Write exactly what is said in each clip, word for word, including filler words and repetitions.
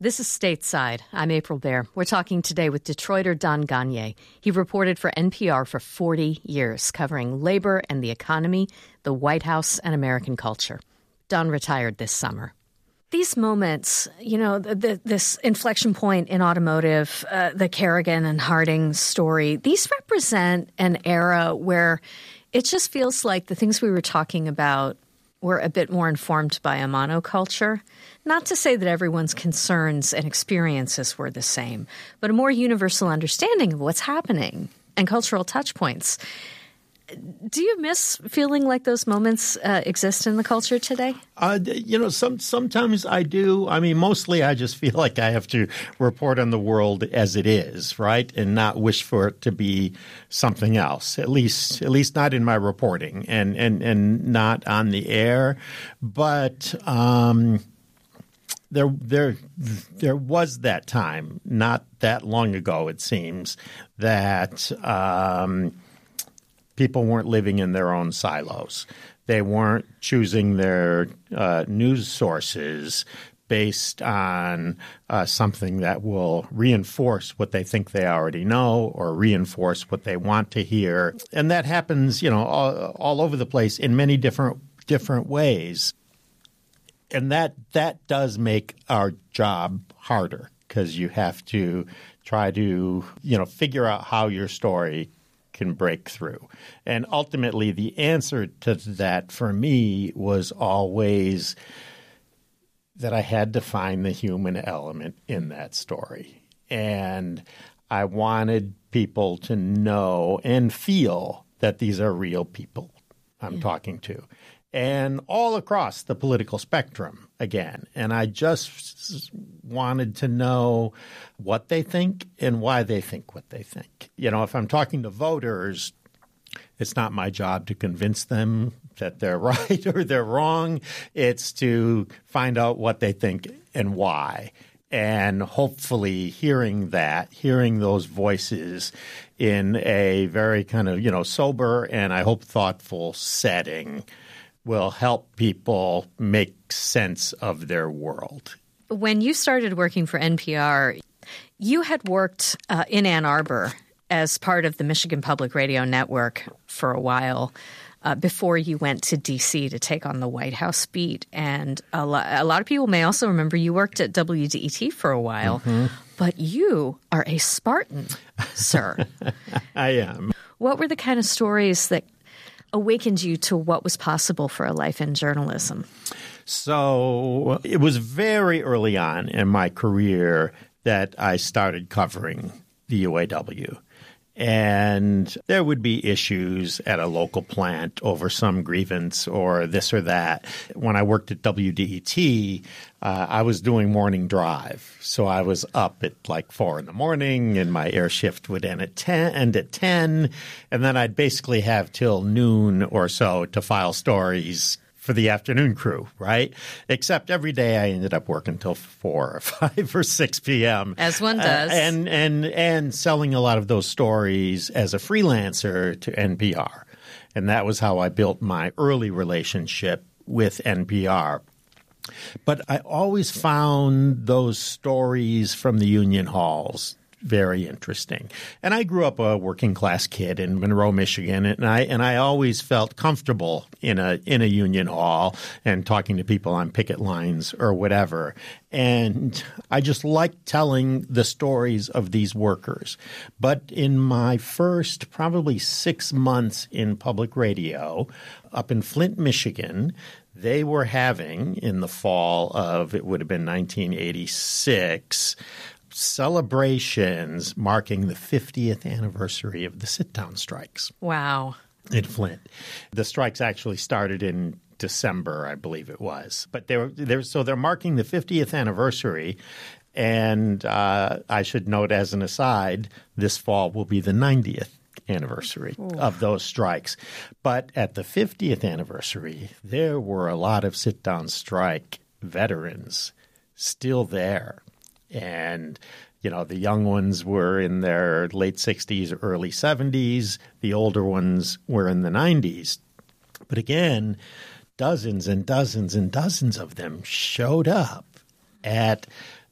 This is Stateside. I'm April Baer. We're talking today with Detroiter Don Gonyea. He reported for N P R for forty years, covering labor and the economy, the White House, and American culture. Don retired this summer. These moments, you know, the, the, this inflection point in automotive, uh, the Kerrigan and Harding story, these represent an era where it just feels like the things we were talking about were a bit more informed by a monoculture. Not to say that everyone's concerns and experiences were the same, but a more universal understanding of what's happening and cultural touch points. Do you miss feeling like those moments uh, exist in the culture today? Uh, you know, some sometimes I do. I mean, mostly I just feel like I have to report on the world as it is, right, and not wish for it to be something else. At least, at least not in my reporting, and and and not on the air. But um, there there there was that time, not that long ago, it seems, that. Um, People weren't living in their own silos. They weren't choosing their uh, news sources based on uh, something that will reinforce what they think they already know or reinforce what they want to hear. And that happens, you know, all, all over the place in many different different ways. And that that does make our job harder because you have to try to, you know, figure out how your story can break through. And ultimately, the answer to that for me was always that I had to find the human element in that story. And I wanted people to know and feel that these are real people I'm yeah. talking to. And all across the political spectrum, again. And I just wanted to know what they think and why they think what they think. You know, if I'm talking to voters, it's not my job to convince them that they're right or they're wrong. It's to find out what they think and why. And hopefully hearing that, hearing those voices in a very kind of, you know, sober and I hope thoughtful setting will help people make sense of their world. When you started working for N P R, you had worked uh, in Ann Arbor as part of the Michigan Public Radio Network for a while uh, before you went to D C to take on the White House beat. And a, lo- a lot of people may also remember you worked at W D E T for a while. Mm-hmm. But you are a Spartan, sir. I am. What were the kind of stories that awakened you to what was possible for a life in journalism? So it was very early on in my career that I started covering the U A W. And there would be issues at a local plant over some grievance or this or that. When I worked at W D E T, uh, I was doing morning drive. So I was up at like four in the morning and my air shift would end at ten, end at ten. And then I'd basically have till noon or so to file stories for the afternoon crew, right? Except every day I ended up working till four or five or six p.m. As one does. Uh, and, and, and selling a lot of those stories as a freelancer to N P R. And that was how I built my early relationship with N P R. But I always found those stories from the union halls very interesting. And I grew up a working class kid in Monroe, Michigan, and I and I always felt comfortable in a in a union hall and talking to people on picket lines or whatever. And I just liked telling the stories of these workers. But in my first probably six months in public radio up in Flint, Michigan, they were having in the fall of, it would have been nineteen eighty-six, celebrations marking the fiftieth anniversary of the sit-down strikes. Wow. In Flint. The strikes actually started in December, I believe it was. But they were, they were so they're marking the fiftieth anniversary. And uh, I should note as an aside, this fall will be the ninetieth anniversary Ooh. Of those strikes. But at the fiftieth anniversary, there were a lot of sit-down strike veterans still there. And, you know, the young ones were in their late sixties, early seventies. The older ones were in the nineties. But again, dozens and dozens and dozens of them showed up at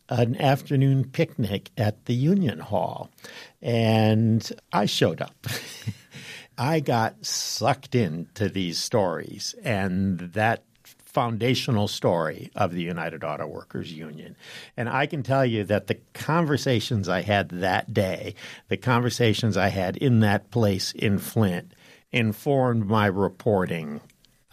an afternoon picnic at the Union Hall, and I showed up. I got sucked into these stories, and that foundational story of the United Auto Workers Union. And I can tell you that the conversations I had that day, the conversations I had in that place in Flint, informed my reporting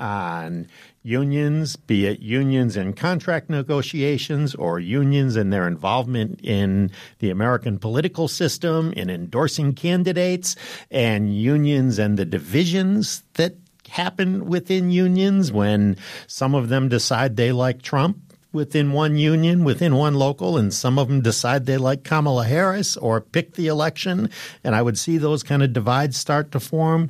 on unions, be it unions in contract negotiations or unions and their involvement in the American political system, in endorsing candidates, and unions and the divisions that happen within unions when some of them decide they like Trump within one union, within one local, and some of them decide they like Kamala Harris or pick the election. And I would see those kind of divides start to form.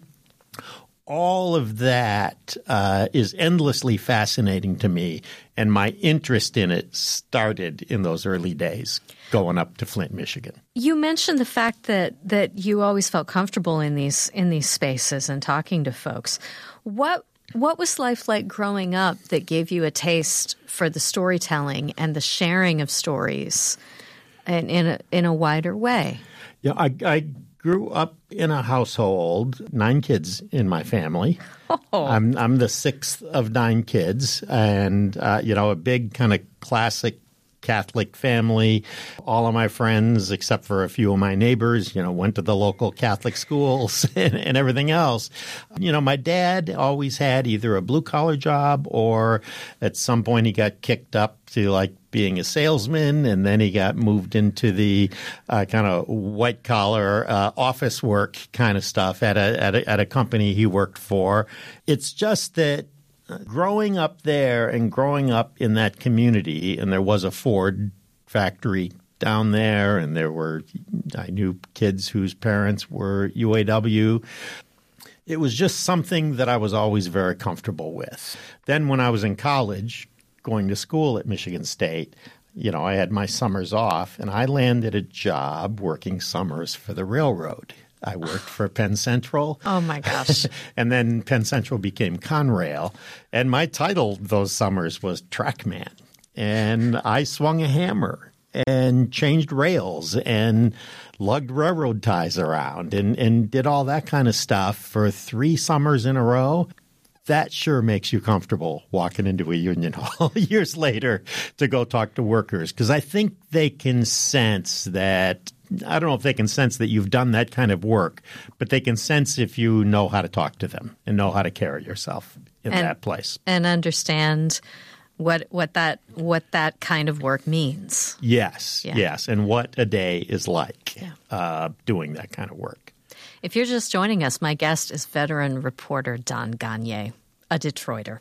All of that uh, is endlessly fascinating to me, and my interest in it started in those early days going up to Flint, Michigan. You mentioned the fact that that you always felt comfortable in these in these spaces and talking to folks. What what was life like growing up that gave you a taste for the storytelling and the sharing of stories in in a, in a wider way? Yeah, I. I grew up in a household, nine kids in my family. Oh. I'm I'm the sixth of nine kids, and uh, you know, a big kind of classic Catholic family. All of my friends, except for a few of my neighbors, you know, went to the local Catholic schools and, and everything else. You know, my dad always had either a blue collar job or at some point he got kicked up to like being a salesman, and then he got moved into the uh, kind of white collar uh, office work kind of stuff at a, at a at a company he worked for. It's just that growing up there and growing up in that community, and there was a Ford factory down there, and there were I knew kids whose parents were U A W. It was just something that I was always very comfortable with. Then when I was in college, going to school at Michigan State, you know, I had my summers off, and I landed a job working summers for the railroad. I worked for Penn Central. Oh, my gosh. And then Penn Central became Conrail. And my title those summers was Trackman. And I swung a hammer and changed rails and lugged railroad ties around and, and did all that kind of stuff for three summers in a row. That sure makes you comfortable walking into a union hall years later to go talk to workers, because I think they can sense that – I don't know if they can sense that you've done that kind of work, but they can sense if you know how to talk to them and know how to carry yourself in and, that place. And understand what what that what that kind of work means. Yes, yeah. yes, and what a day is like yeah. uh, doing that kind of work. If you're just joining us, my guest is veteran reporter Don Gagné, a Detroiter.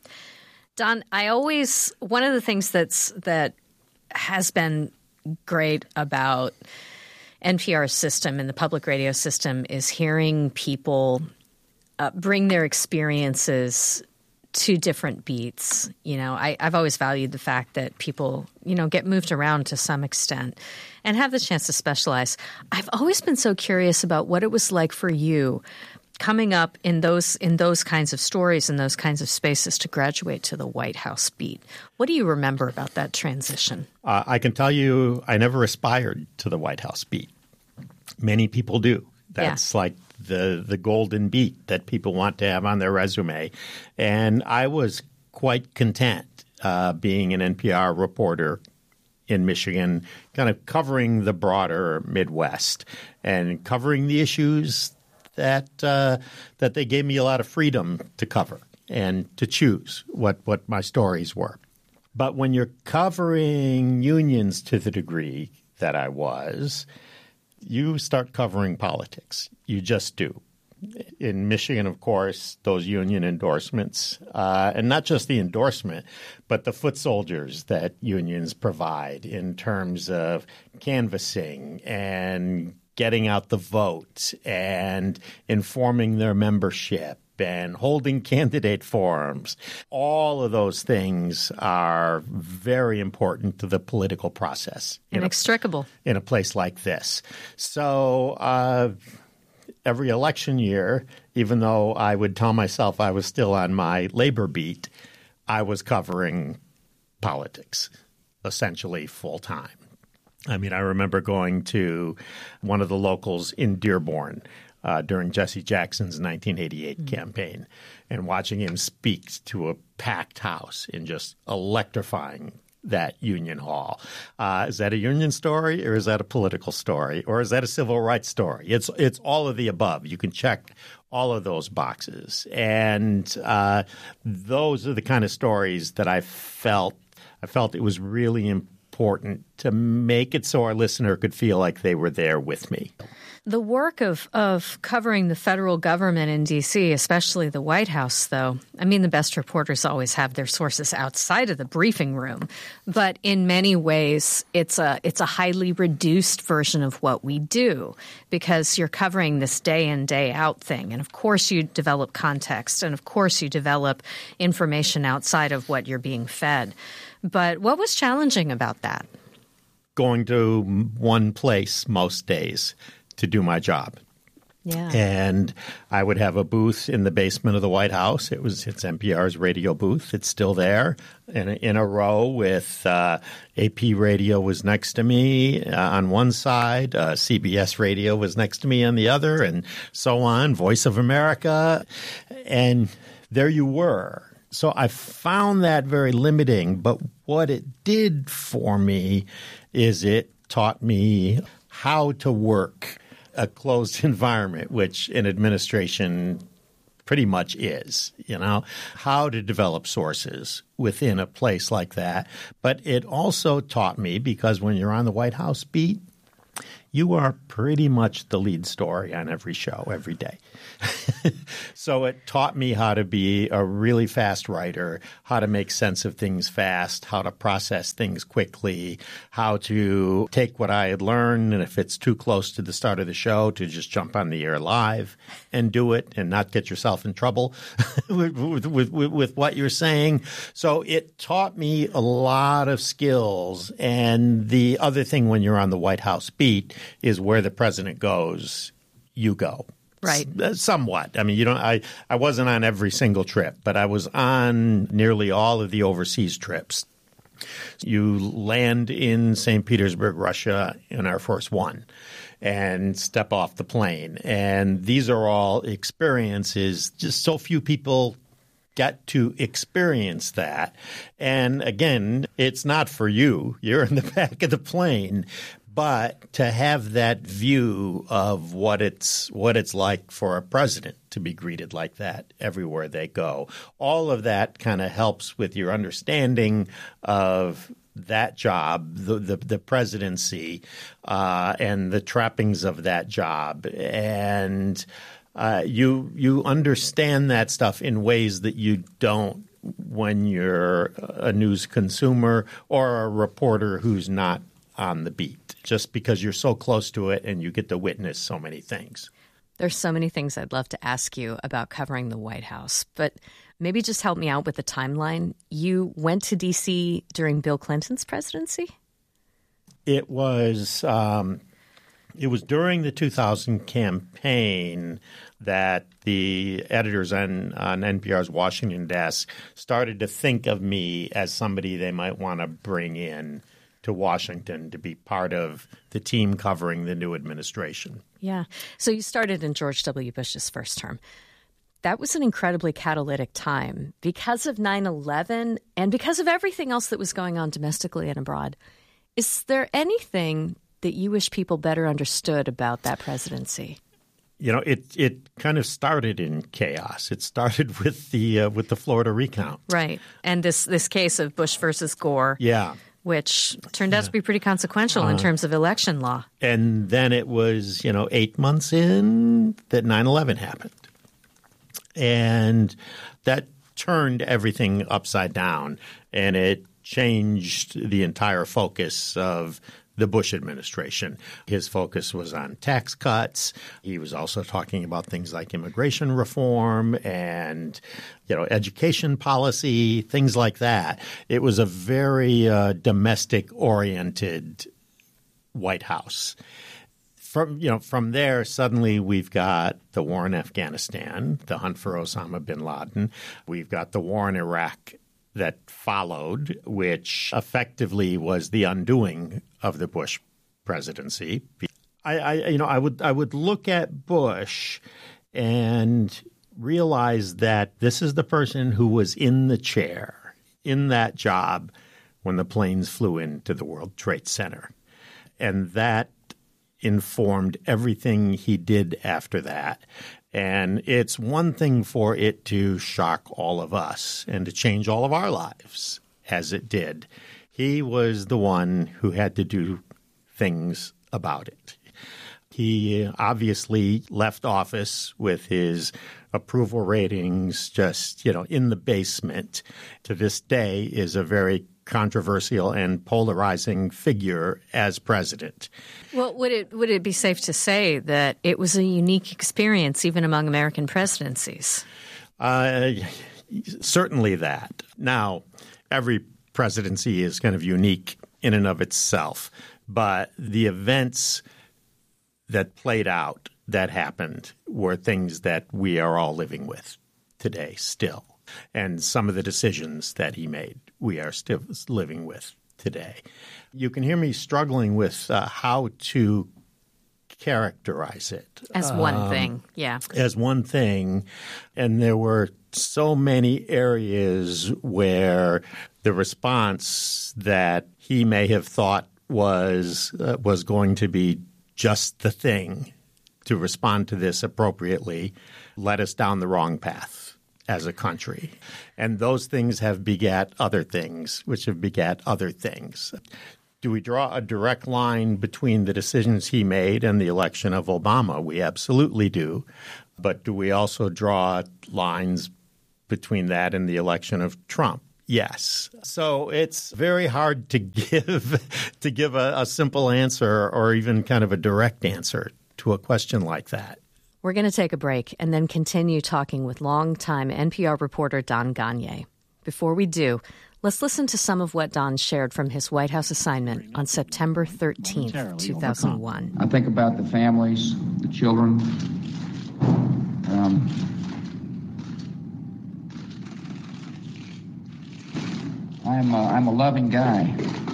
Don, I always – one of the things that's that has been great about N P R's system and the public radio system is hearing people uh, bring their experiences to different beats. You know, I, I've always valued the fact that people, you know, get moved around to some extent and have the chance to specialize. I've always been so curious about what it was like for you coming up in those in those kinds of stories and those kinds of spaces to graduate to the White House beat. What do you remember about that transition? Uh, I can tell you I never aspired to the White House beat. Many people do. That's yeah. like the the golden beat that people want to have on their resume. And I was quite content uh, being an N P R reporter in Michigan, kind of covering the broader Midwest and covering the issues that uh, that they gave me a lot of freedom to cover and to choose what, what my stories were. But when you're covering unions to the degree that I was, you start covering politics. You just do. In Michigan, of course, those union endorsements, uh, and not just the endorsement, but the foot soldiers that unions provide in terms of canvassing and getting out the vote and informing their membership and holding candidate forums. All of those things are very important to the political process. Inextricable. In a, in a place like this. So uh, every election year, even though I would tell myself I was still on my labor beat, I was covering politics. essentially full time. I mean, I remember going to one of the locals in Dearborn uh, during Jesse Jackson's nineteen eighty-eight mm-hmm. campaign and watching him speak to a packed house and just electrifying that Union Hall. Uh, is that a union story, or is that a political story, or is that a civil rights story? It's it's all of the above. You can check all of those boxes. And uh, those are the kind of stories that I felt I felt it was really important to make it so our listener could feel like they were there with me. The work of, of covering the federal government in D C, especially the White House, though, I mean, the best reporters always have their sources outside of the briefing room. But in many ways, it's a it's a highly reduced version of what we do because you're covering this day in, day out thing. And of course, you develop context. And of course, you develop information outside of what you're being fed. But what was challenging about that? Going to one place most days to do my job. Yeah. And I would have a booth in the basement of the White House. It was it's N P R's radio booth. It's still there in a, in a row with uh, A P radio was next to me uh, on one side. Uh, C B S radio was next to me on the other, and so on. Voice of America. And there you were. So I found that very limiting. But what it did for me is it taught me how to work a closed environment, which an administration pretty much is, you know, how to develop sources within a place like that. But it also taught me, because when you're on the White House beat, you are pretty much the lead story on every show every day. So it taught me how to be a really fast writer, how to make sense of things fast, how to process things quickly, how to take what I had learned, and if it's too close to the start of the show, to just jump on the air live and do it and not get yourself in trouble with, with, with, with what you're saying. So it taught me a lot of skills. And the other thing when you're on the White House beat is where the president goes, you go. Right. S- somewhat. I mean, you don't. I, I wasn't on every single trip, but I was on nearly all of the overseas trips. You land in Saint Petersburg, Russia, in Air Force One, and step off the plane. And these are all experiences. Just so few people get to experience that. And again, it's not for you. You're in the back of the plane. But to have that view of what it's what it's like for a president to be greeted like that everywhere they go, all of that kind of helps with your understanding of that job, the the, the presidency, uh, and the trappings of that job, and uh, you you understand that stuff in ways that you don't when you're a news consumer or a reporter who's not on the beat, just because you're so close to it and you get to witness so many things. There's so many things I'd love to ask you about covering the White House, but maybe just help me out with the timeline. You went to D C during Bill Clinton's presidency? It was um, it was during the two thousand campaign that the editors on, on N P R's Washington desk started to think of me as somebody they might want to bring in to Washington to be part of the team covering the new administration. Yeah. So you started in George W. Bush's first term. That was an incredibly catalytic time because of nine eleven and because of everything else that was going on domestically and abroad. Is there anything that you wish people better understood about that presidency? You know, it it kind of started in chaos. It started with the uh, with the Florida recount. Right. And this this case of Bush versus Gore. Yeah. Which turned out to be pretty consequential uh, in terms of election law. And then it was, you know, eight months in that nine eleven happened. And that turned everything upside down, and it changed the entire focus of the Bush administration. His focus was on tax cuts. He was also talking about things like immigration reform and, you know, education policy, things like that. It was a very uh, domestic-oriented White House. From you know, from there, suddenly we've got the war in Afghanistan, the hunt for Osama bin Laden. We've got the war in Iraq that followed, which effectively was the undoing of the Bush presidency. I, I you know, I would I would look at Bush and realize that this is the person who was in the chair, in that job, when the planes flew into the World Trade Center. And that informed everything he did after that. And it's one thing for it to shock all of us and to change all of our lives, as it did. He was the one who had to do things about it. He obviously left office with his approval ratings just, you know, in the basement. To this day is a very controversial and polarizing figure as president. Well, would it would it be safe to say that it was a unique experience even among American presidencies? Uh, certainly that. Now, every presidency is kind of unique in and of itself, but the events that played out, that happened, were things that we are all living with today still. And some of the decisions that he made, we are still living with today. You can hear me struggling with uh, how to characterize it. As one um, thing, yeah. As one thing. And there were so many areas where the response that he may have thought was uh, was going to be just the thing to respond to this appropriately led us down the wrong path as a country. And those things have begat other things, which have begat other things. Do we draw a direct line between the decisions he made and the election of Obama? We absolutely do. But do we also draw lines between that and the election of Trump? Yes. So it's very hard to give to give a, a simple answer or even kind of a direct answer to a question like that. We're going to take a break and then continue talking with longtime N P R reporter Don Gonyea. Before we do, let's listen to some of what Don shared from his White House assignment on September thirteenth, two thousand one. I think about the families, the children. Um, I'm a, I'm a loving guy,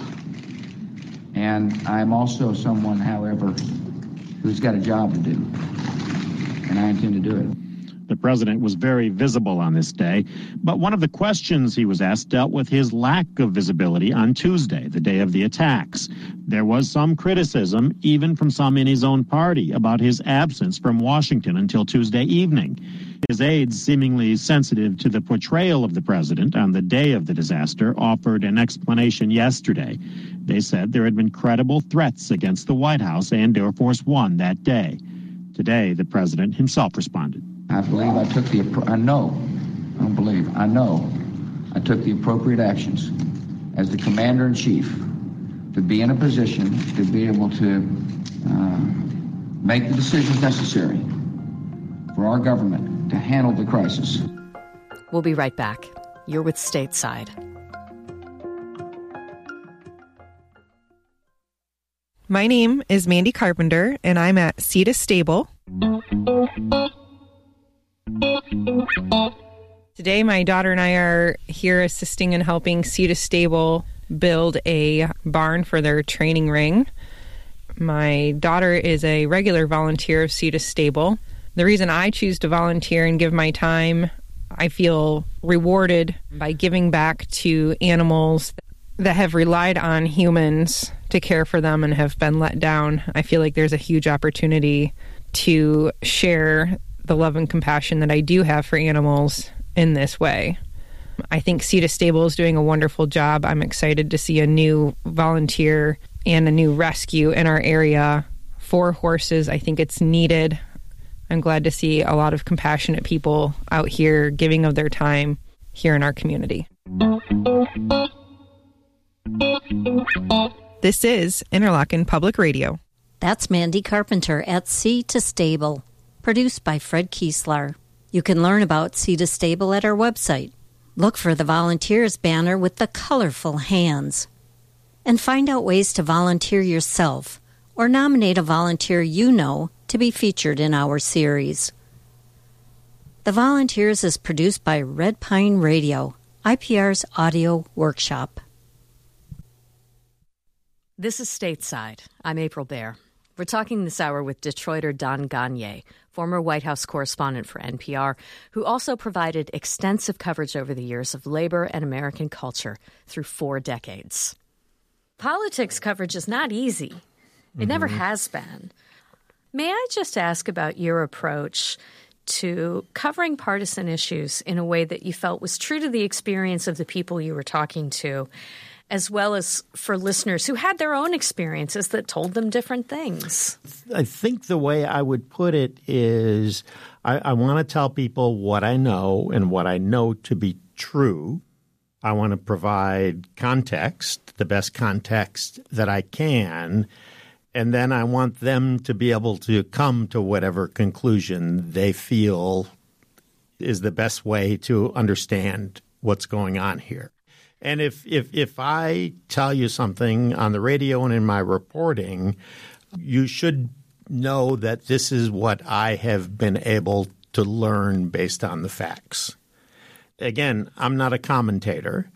and I'm also someone, however, who's got a job to do, and I intend to do it. The president was very visible on this day, but one of the questions he was asked dealt with his lack of visibility on Tuesday, the day of the attacks. There was some criticism, even from some in his own party, about his absence from Washington until Tuesday evening. His aides, seemingly sensitive to the portrayal of the president on the day of the disaster, offered an explanation yesterday. They said there had been credible threats against the White House and Air Force One that day. Today, the president himself responded. I believe I took the, I know, I don't believe, I know I took the appropriate actions as the commander-in-chief to be in a position to be able to uh, make the decisions necessary for our government to handle the crisis. We'll be right back. You're with Stateside. My name is Mandy Carpenter, and I'm at SETA Stable. Today, my daughter and I are here assisting and helping SETA Stable build a barn for their training ring. My daughter is a regular volunteer of SETA Stable. The reason I choose to volunteer and give my time, I feel rewarded by giving back to animals that have relied on humans to care for them and have been let down. I feel like there's a huge opportunity to share the love and compassion that I do have for animals in this way. I think SETA Stable is doing a wonderful job. I'm excited to see a new volunteer and a new rescue in our area for horses. I think it's needed. I'm glad to see a lot of compassionate people out here giving of their time here in our community. This is Interlochen Public Radio. That's Mandy Carpenter at SETA Stable, produced by Fred Kieslar. You can learn about SETA Stable at our website. Look for the Volunteers banner with the colorful hands. And find out ways to volunteer yourself or nominate a volunteer you know to be featured in our series. The Volunteers is produced by Red Pine Radio I P R's audio workshop. This is Stateside. I'm April Baer. We're talking this hour with Detroiter Don Gonyea, former White House correspondent for N P R, who also provided extensive coverage over the years of labor and American culture through four decades. Politics coverage is not easy. It mm-hmm. never has been. May I just ask about your approach to covering partisan issues in a way that you felt was true to the experience of the people you were talking to, as well as for listeners who had their own experiences that told them different things? I think the way I would put it is I, I want to tell people what I know and what I know to be true. I want to provide context, the best context that I can, and then I want them to be able to come to whatever conclusion they feel is the best way to understand what's going on here. And if, if if I tell you something on the radio and in my reporting, you should know that this is what I have been able to learn based on the facts. Again, I'm not a commentator.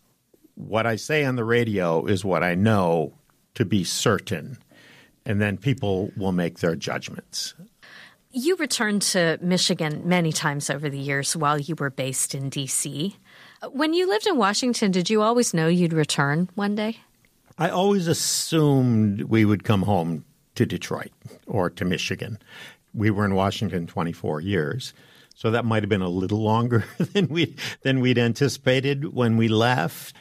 What I say on the radio is what I know to be certain, and then people will make their judgments. You returned to Michigan many times over the years while you were based in D C When you lived in Washington, did you always know you'd return one day? I always assumed we would come home to Detroit or to Michigan. We were in Washington twenty-four years, so that might have been a little longer than we than we'd anticipated when we left.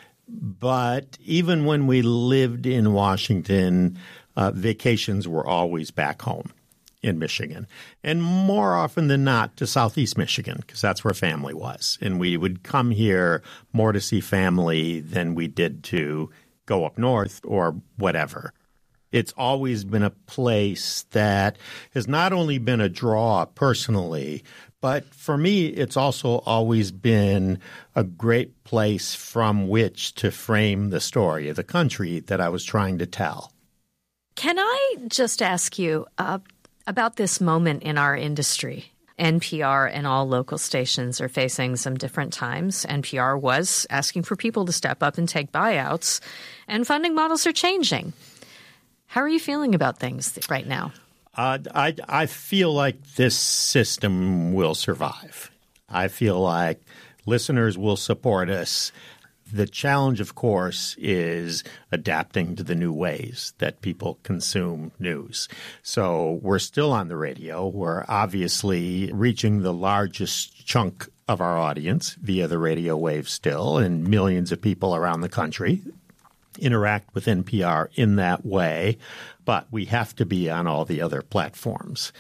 But even when we lived in Washington, uh, vacations were always back home in Michigan, and more often than not to Southeast Michigan, because that's where family was. And we would come here more to see family than we did to go up north or whatever. It's always been a place that has not only been a draw personally, but for me, it's also always been a great place from which to frame the story of the country that I was trying to tell. Can I just ask you uh, about this moment in our industry? N P R and all local stations are facing some different times. N P R was asking for people to step up and take buyouts, and funding models are changing. How are you feeling about things right now? Uh, I, I feel like this system will survive. I feel like listeners will support us. The challenge, of course, is adapting to the new ways that people consume news. So we're still on the radio. We're obviously reaching the largest chunk of our audience via the radio wave still, and millions of people around the country interact with N P R in that way. But we have to be on all the other platforms,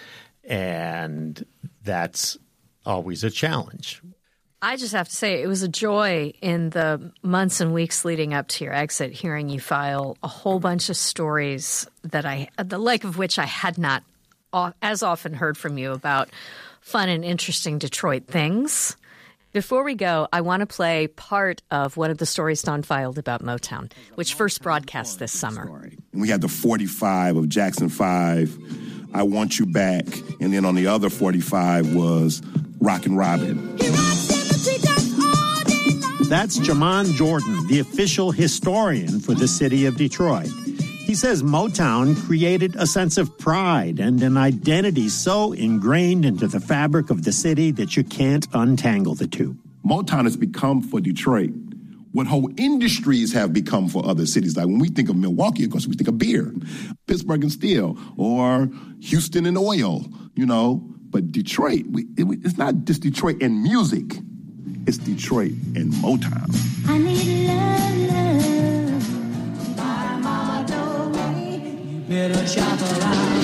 and that's always a challenge. I just have to say it was a joy in the months and weeks leading up to your exit hearing you file a whole bunch of stories that I, the like of which I had not as often heard from you about fun and interesting Detroit things. Before we go, I want to play part of one of the stories Don filed about Motown, which first broadcast this summer. We had the forty-five of Jackson five, I Want You Back, and then on the other forty-five was Rockin' Robin. That's Jamon Jordan, the official historian for the city of Detroit. He says Motown created a sense of pride and an identity so ingrained into the fabric of the city that you can't untangle the two. Motown has become for Detroit what whole industries have become for other cities. Like when we think of Milwaukee, of course, we think of beer, Pittsburgh and steel, or Houston and oil, you know. But Detroit, we, it, it's not just Detroit and music. It's Detroit and Motown. I need love, love. My mama told me you better shop around.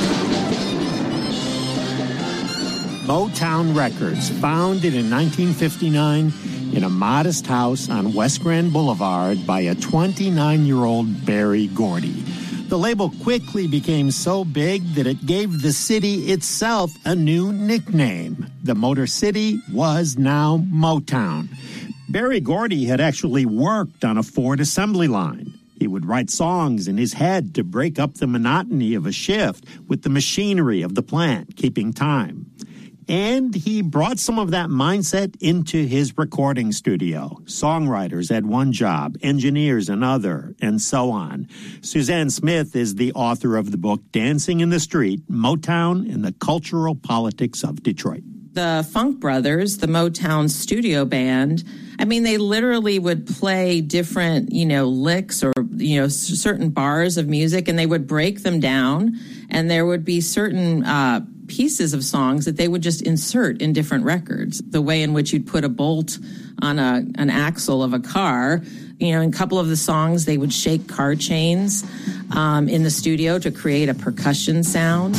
Motown Records, founded in nineteen fifty-nine in a modest house on West Grand Boulevard by a twenty-nine-year-old Berry Gordy. The label quickly became so big that it gave the city itself a new nickname. The Motor City was now Motown. Berry Gordy had actually worked on a Ford assembly line. He would write songs in his head to break up the monotony of a shift with the machinery of the plant, keeping time. And he brought some of that mindset into his recording studio. Songwriters had one job, engineers another, and so on. Suzanne Smith is the author of the book Dancing in the Street, Motown and the Cultural Politics of Detroit. The Funk Brothers, the Motown studio band, I mean, they literally would play different, you know, licks or, you know, certain bars of music, and they would break them down, and there would be certain uh pieces of songs that they would just insert in different records. The way in which you'd put a bolt on a an axle of a car. You know, in a couple of the songs, they would shake car chains um, in the studio to create a percussion sound.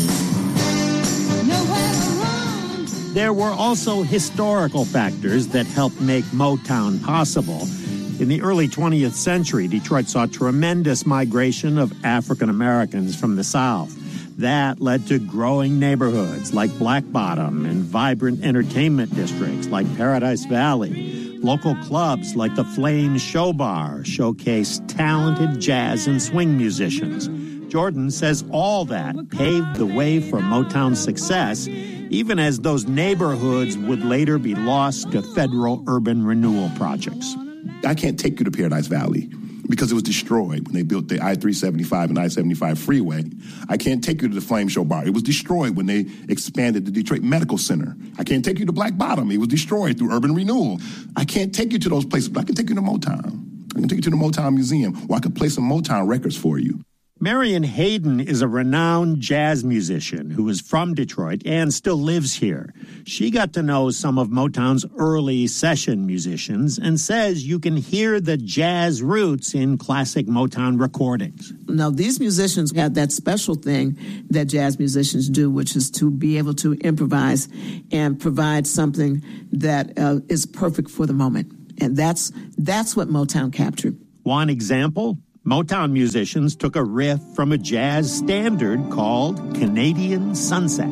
There were also historical factors that helped make Motown possible. In the early twentieth century, Detroit saw tremendous migration of African Americans from the South. That led to growing neighborhoods like Black Bottom and vibrant entertainment districts like Paradise Valley. Local clubs like the Flames Show Bar showcased talented jazz and swing musicians. Jordan says all that paved the way for Motown's success, even as those neighborhoods would later be lost to federal urban renewal projects. I can't take you to Paradise Valley because it was destroyed when they built the I three seventy-five and I seventy-five freeway. I can't take you to the Flame Show Bar. It was destroyed when they expanded the Detroit Medical Center. I can't take you to Black Bottom. It was destroyed through urban renewal. I can't take you to those places, but I can take you to Motown. I can take you to the Motown Museum, or I can play some Motown records for you. Marion Hayden is a renowned jazz musician who is from Detroit and still lives here. She got to know some of Motown's early session musicians and says you can hear the jazz roots in classic Motown recordings. Now, these musicians had that special thing that jazz musicians do, which is to be able to improvise and provide something that uh, is perfect for the moment. And that's that's what Motown captured. One example? Motown musicians took a riff from a jazz standard called Canadian Sunset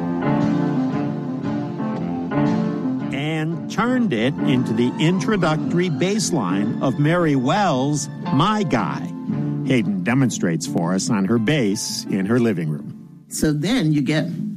and turned it into the introductory bass line of Mary Wells' My Guy. Hayden demonstrates for us on her bass in her living room. So then you get